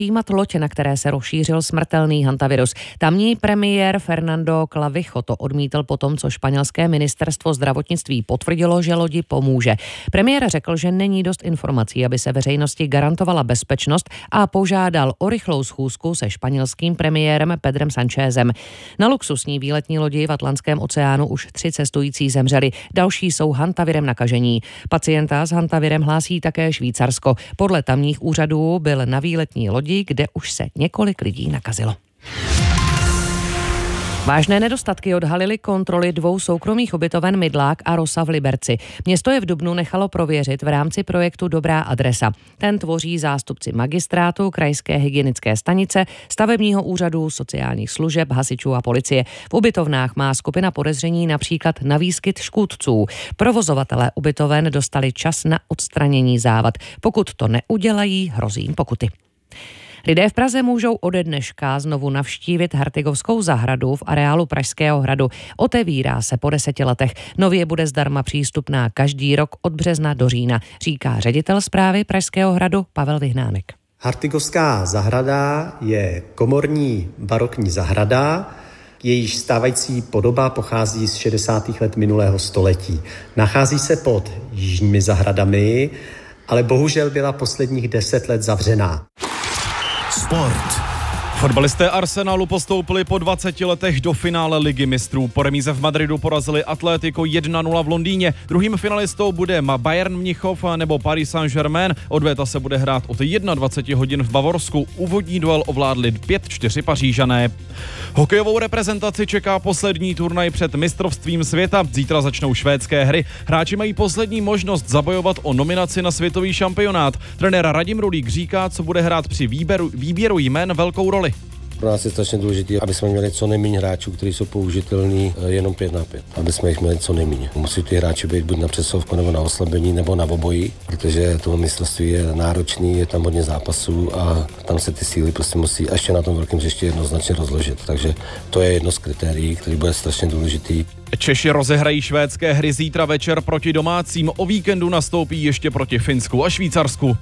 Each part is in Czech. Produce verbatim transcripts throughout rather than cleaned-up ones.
jímat loď, na které se rozšířil smrtelný hantavirus. Tamní premiér Fernando Clavijo to odmítl potom, co španělské ministerstvo zdravotnictví potvrdilo, že lodi pomůže. Premiér řekl, že není dost informací, aby se veřejnosti garantovala bezpečnost a požádal o rychlou schůzku se španělským premiérem Pedrem Sanchezem. Na luxusní výletní lodi v Atlantském oceánu už tři cestující zemřeli, další jsou hantavirem nakažení. Pacienta s hantavirem hlásí také Švýcarsko. Podle tamních úřadů byl na výletní lodi, kde už se několik lidí nakazilo. Vážné nedostatky odhalily kontroly dvou soukromých ubytoven Mydlák a Rosa v Liberci. Město je v dubnu nechalo prověřit v rámci projektu Dobrá adresa. Ten tvoří zástupci magistrátu, krajské hygienické stanice, stavebního úřadu, sociálních služeb, hasičů a policie. V ubytovnách má skupina podezření například na výskyt škůdců. Provozovatelé ubytoven dostali čas na odstranění závad. Pokud to neudělají, hrozí jim pokuty. Lidé v Praze můžou ode dneška znovu navštívit Hartygovskou zahradu v areálu Pražského hradu. Otevírá se po deseti letech. Nově bude zdarma přístupná každý rok od března do října, říká ředitel správy Pražského hradu Pavel Vyhnánek. Hartygovská zahrada je komorní barokní zahrada, jejíž stávající podoba pochází z šedesátých let minulého století. Nachází se pod jižními zahradami, ale bohužel byla posledních deset let zavřená. Sport. Fotbalisté Arsenalu postoupili po dvaceti letech do finále Ligy mistrů. Po remíze v Madridu porazili Atlético jedna nula v Londýně. Druhým finalistou bude Bayern Mnichov nebo Paris Saint-Germain. Odveta se bude hrát od dvacet jedna hodin v Bavorsku. Úvodní duel ovládli pět čtyři Pařížané. Hokejovou reprezentaci čeká poslední turnaj před mistrovstvím světa. Zítra začnou švédské hry. Hráči mají poslední možnost zabojovat o nominaci na světový šampionát. Trenér Radim Rulík říká, co bude hrát při výběru, výběru jmén velkou roli. Pro nás je strašně důležité, aby jsme měli co nejméně hráčů, kteří jsou použitelní jenom pět na pět. Aby jsme jich měli co nejméně. Musí ty hráči být buď na přesovku, nebo na oslabení, nebo na obojí, protože to mistrovství je náročný, je tam hodně zápasů a tam se ty síly prostě musí ještě na tom velkém hřišti jednoznačně rozložit. Takže to je jedno z kritérií, který bude strašně důležitý. Češi rozehrají švédské hry zítra večer proti domácím, o víkendu nastoupí ještě proti Finsku a Švýcarsku.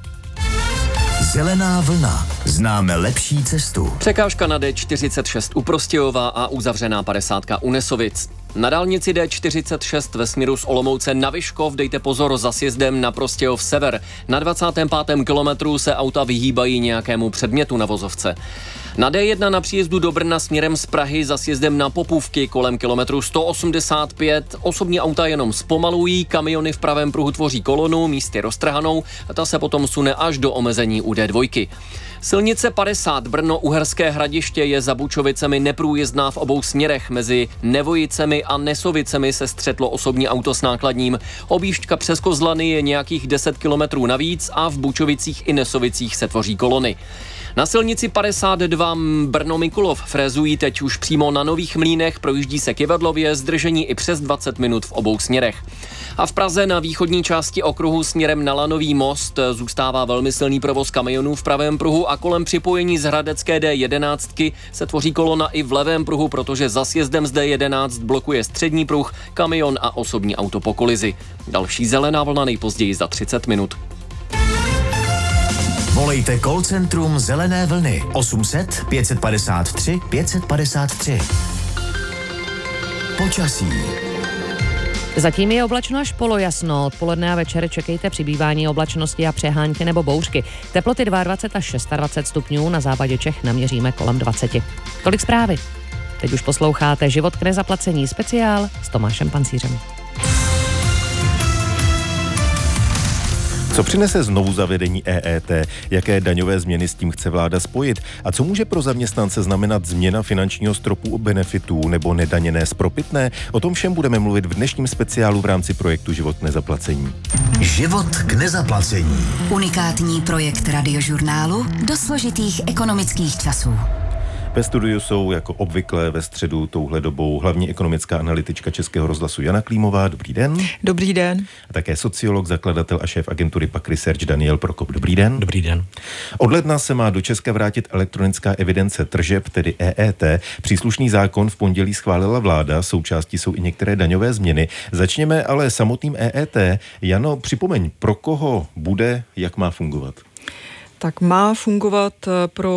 Zelená vlna. Známe lepší cestu. Překážka na D čtyřicet šest u Prostějova a uzavřená padesátka u Nesovic. Na dálnici D čtyřicet šest ve směru z Olomouce na Vyškov dejte pozor za sjezdem na Prostějov sever. Na dvacátém pátém kilometru se auta vyhýbají nějakému předmětu na vozovce. Na D jedna na příjezdu do Brna směrem z Prahy za sjezdem na Popůvky kolem kilometru sto osmdesát pět. Osobní auta jenom zpomalují, kamiony v pravém pruhu tvoří kolonu, místy roztrhanou a ta se potom sune až do omezení u D dva. Silnice padesát Brno-Uherské Hradiště je za Bučovicemi neprůjezdná v obou směrech. Mezi Nevojicemi a Nesovicemi se střetlo osobní auto s nákladním. Objížďka přes Kozlany je nějakých deset kilometrů navíc a v Bučovicích i Nesovicích se tvoří kolony. Na silnici padesát dva Brno-Mikulov frézují teď už přímo na Nových Mlýnech, projíždí se Kyvedlově, zdržení i přes dvacet minut v obou směrech. A v Praze na východní části okruhu směrem na Lanový most zůstává velmi silný provoz kamionů v pravém pruhu a kolem připojení z hradecké D jedenáct se tvoří kolona i v levém pruhu, protože za sjezdem z D jedenáct blokuje střední pruh, kamion a osobní auto po kolizi. Další zelená vlna nejpozději za třicet minut. Volejte call centrum Zelené vlny osm set pět padesát tři pět padesát tři. Počasí. Zatím je oblačno až polojasno. Odpoledne a večer čekejte přibývání oblačnosti a přehánky nebo bouřky. Teploty dvacet dva až dvacet šest stupňů, na západě Čech naměříme kolem dvacet. Tolik zprávy. Teď už posloucháte Život k nezaplacení speciál s Tomášem Pancířem. Co přinese znovu zavedení E E T? Jaké daňové změny s tím chce vláda spojit? A co může pro zaměstnance znamenat změna finančního stropu benefitů nebo nedaněné spropitné? O tom všem budeme mluvit v dnešním speciálu v rámci projektu Život k nezaplacení. Život k nezaplacení. Unikátní projekt Radiožurnálu do složitých ekonomických časů. Ve studiu jsou jako obvykle ve středu touhle dobou hlavní ekonomická analytička Českého rozhlasu Jana Klímová. Dobrý den. Dobrý den. A také sociolog, zakladatel a šéf agentury P A C Research Daniel Prokop. Dobrý den. Dobrý den. Od ledna se má do Česka vrátit elektronická evidence tržeb, tedy E E T. Příslušný zákon v pondělí schválila vláda, součástí jsou i některé daňové změny. Začněme ale samotným E E T. Jano, připomeň, pro koho bude, jak má fungovat? tak má fungovat pro